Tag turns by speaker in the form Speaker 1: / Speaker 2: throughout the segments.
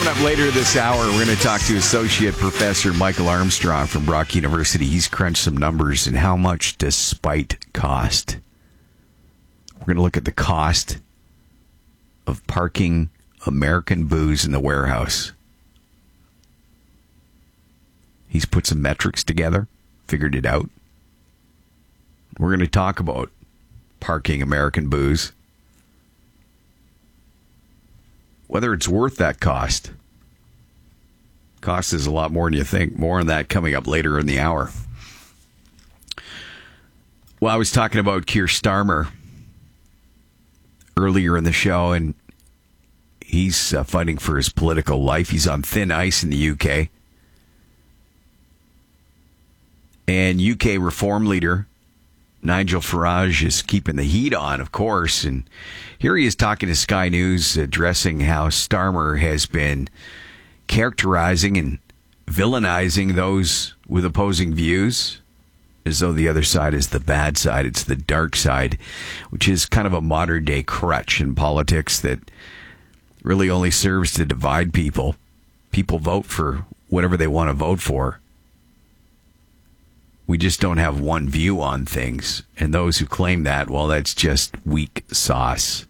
Speaker 1: Coming up later this hour, we're going to talk to Associate Professor Michael Armstrong from Brock University. He's crunched some numbers and how much does spite cost. We're going to look at the cost of parking American booze in the warehouse. He's put some metrics together, figured it out. We're going to talk about parking American booze. Whether it's worth that cost. Cost is a lot more than you think. More on that coming up later in the hour. Well, I was talking about Keir Starmer earlier in the show, and he's fighting for his political life. He's on thin ice in the UK. And UK Reform leader Nigel Farage is keeping the heat on, of course. And here he is talking to Sky News, addressing how Starmer has been characterizing and villainizing those with opposing views, as though the other side is the bad side. It's the dark side, which is kind of a modern-day crutch in politics that really only serves to divide people. People vote for whatever they want to vote for. We just don't have one view on things. And those who claim that, well, that's just weak sauce.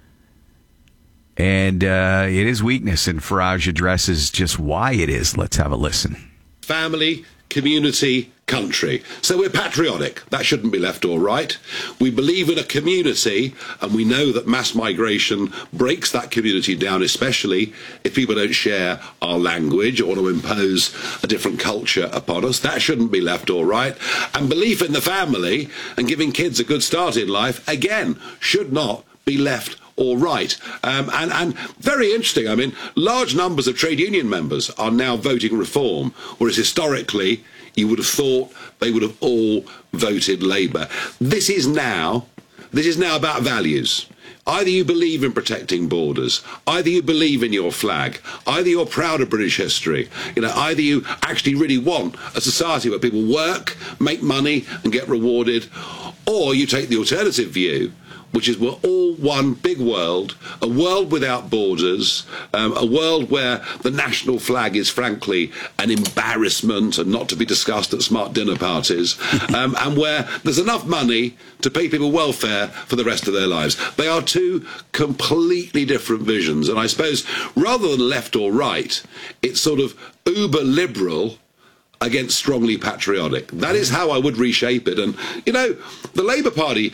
Speaker 1: And it is weakness, and Farage addresses just why it is. Let's have a listen.
Speaker 2: Family, community, country. So we're patriotic. That shouldn't be left or right. We believe in a community, and we know that mass migration breaks that community down, especially if people don't share our language or want to impose a different culture upon us. That shouldn't be left or right. And belief in the family and giving kids a good start in life, again, should not be left or right. And very interesting, I mean, large numbers of trade union members are now voting reform, whereas historically you would have thought they would have all voted Labour. This is now about values. Either you believe in protecting borders, either you believe in your flag, either you're proud of British history, either you actually really want a society where people work, make money and get rewarded, or you take the alternative view, which is we're all one big world, a world without borders, a world where the national flag is frankly an embarrassment and not to be discussed at smart dinner parties, and where there's enough money to pay people welfare for the rest of their lives. They are two completely different visions, and I suppose rather than left or right, it's sort of uber liberal against strongly patriotic. That is how I would reshape it. And, the Labour Party,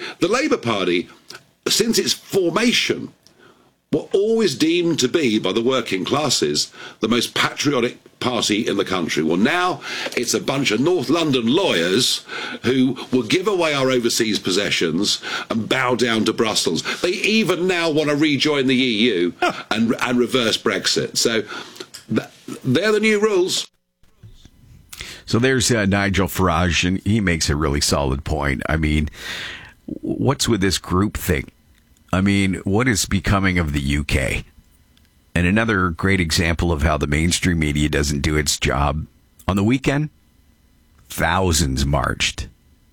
Speaker 2: since its formation, were always deemed to be, by the working classes, the most patriotic party in the country. Well, now it's a bunch of North London lawyers who will give away our overseas possessions and bow down to Brussels. They even now want to rejoin the EU and reverse Brexit. So they're the new rules.
Speaker 1: So there's Nigel Farage, and he makes a really solid point. I mean, what's with this group thing? I mean, what is becoming of the UK? And another great example of how the mainstream media doesn't do its job. On the weekend, thousands marched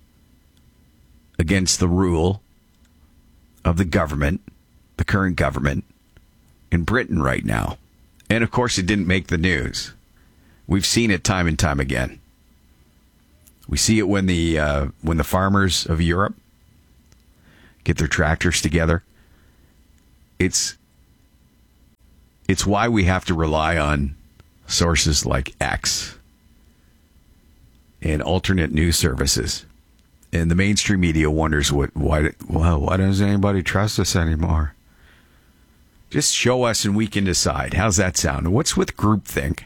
Speaker 1: against the rule of the government, the current government, in Britain right now. And, of course, it didn't make the news. We've seen it time and time again. We see it when the farmers of Europe get their tractors together. It's why we have to rely on sources like X and alternate news services. And the mainstream media wonders why doesn't anybody trust us anymore? Just show us and we can decide. How's that sound? What's with groupthink?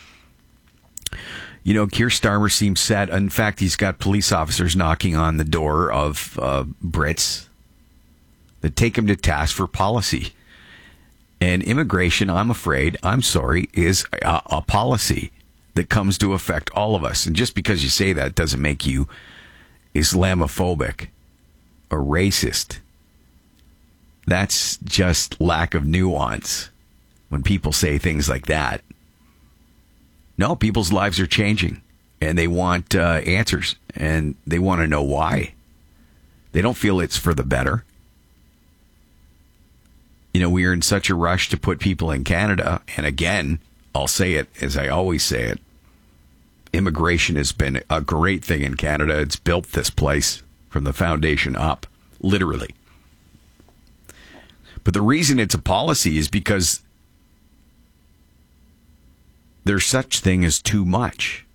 Speaker 1: Keir Starmer seems set. In fact, he's got police officers knocking on the door of Brits that take him to task for policy. And immigration, I'm sorry, is a policy that comes to affect all of us. And just because you say that doesn't make you Islamophobic or racist. That's just lack of nuance when people say things like that. No, people's lives are changing, and they want answers, and they want to know why. They don't feel it's for the better. We are in such a rush to put people in Canada, and again, I'll say it as I always say it. Immigration has been a great thing in Canada. It's built this place from the foundation up, literally. But the reason it's a policy is because there's such thing as too much.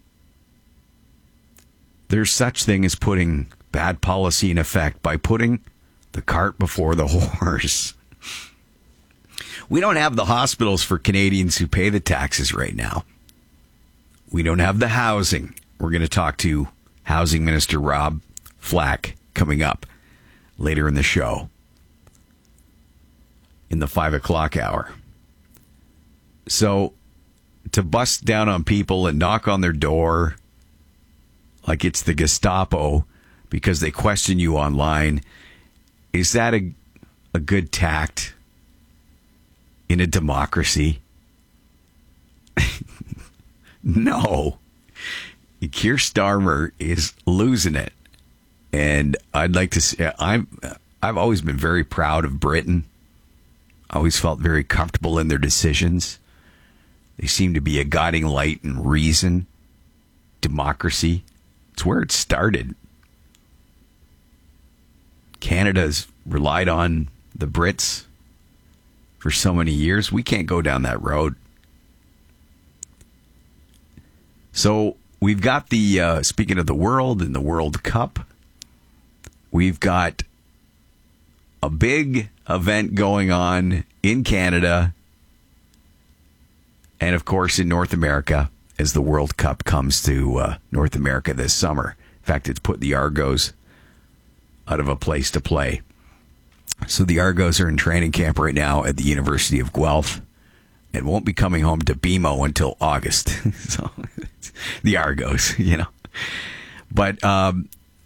Speaker 1: There's such thing as putting bad policy in effect by putting the cart before the horse. We don't have the hospitals for Canadians who pay the taxes right now. We don't have the housing. We're going to talk to Housing Minister Rob Flack coming up later in the show in the 5 o'clock hour. So to bust down on people and knock on their door like it's the Gestapo because they question you online, is that a good tact in a democracy? No. Keir Starmer is losing it. And I'd like to say, I've always been very proud of Britain. I always felt very comfortable in their decisions. They seem to be a guiding light in reason, democracy. It's where it started. Canada's relied on the Brits for so many years. We can't go down that road. So we've got the, speaking of the world and the World Cup, we've got a big event going on in Canada and, of course, in North America as the World Cup comes to North America this summer. In fact, it's put the Argos out of a place to play. So the Argos are in training camp right now at the University of Guelph and won't be coming home to BMO until August. So the Argos, you know. But the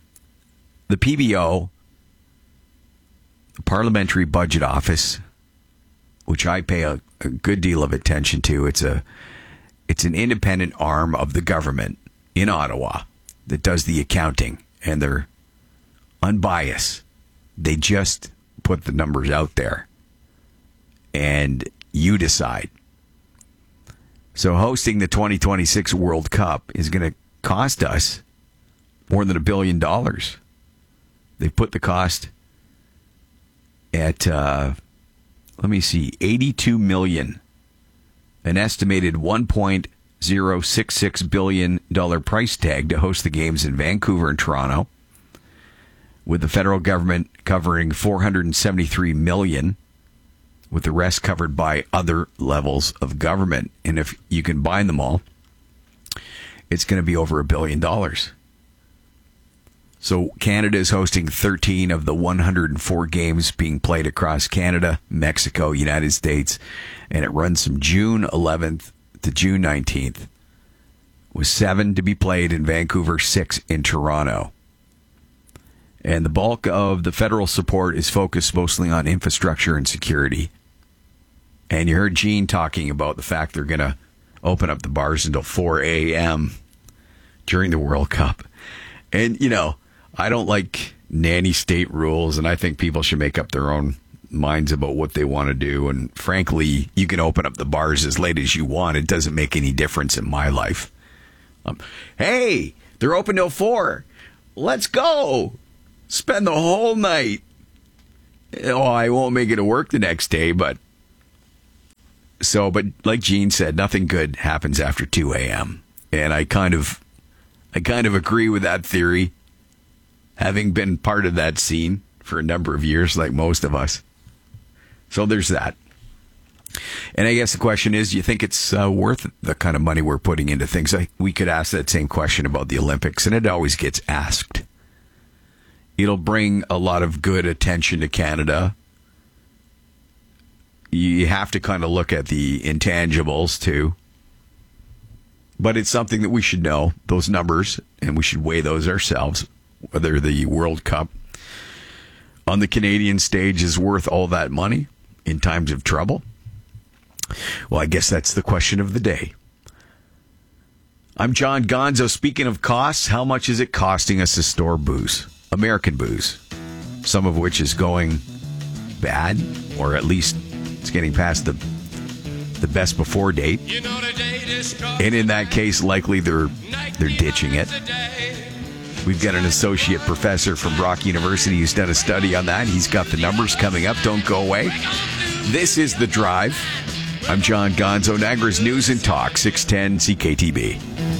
Speaker 1: PBO, the Parliamentary Budget Office, which I pay a good deal of attention to, it's an independent arm of the government in Ottawa that does the accounting, and they're unbiased. They just put the numbers out there, and you decide. So hosting the 2026 World Cup is going to cost us more than $1 billion. They've put the cost at, let me see, $82 million, an estimated $1.066 billion price tag to host the games in Vancouver and Toronto, with the federal government covering $473 million, with the rest covered by other levels of government. And if you combine them all, it's going to be over $1 billion. So Canada is hosting 13 of the 104 games being played across Canada, Mexico, United States, and it runs from June 11th to June 19th, with 7 to be played in Vancouver, 6 in Toronto. And the bulk of the federal support is focused mostly on infrastructure and security. And you heard Gene talking about the fact they're going to open up the bars until 4 a.m. during the World Cup. And, you know, I don't like nanny state rules, and I think people should make up their own minds about what they want to do. And frankly, you can open up the bars as late as you want. It doesn't make any difference in my life. Hey, they're open till 4. Let's go. Spend the whole night. Oh, I won't make it to work the next day, but like Gene said, nothing good happens after 2 a.m. And I kind of agree with that theory, having been part of that scene for a number of years, like most of us. So there's that. And I guess the question is, do you think it's worth the kind of money we're putting into things? We could ask that same question about the Olympics, and it always gets asked. It'll bring a lot of good attention to Canada. You have to kind of look at the intangibles, too. But it's something that we should know, those numbers, and we should weigh those ourselves, whether the World Cup on the Canadian stage is worth all that money in times of trouble. Well, I guess that's the question of the day. I'm John Gonzo. Speaking of costs, how much is it costing us to store booze? American booze, some of which is going bad, or at least it's getting past the the best before date. And in that case, likely they're ditching it. We've got an associate professor from Brock University who's done a study on that. He's got the numbers coming up. Don't go away. This is The Drive. I'm John Gonzo, Niagara's News and Talk, 610 CKTB.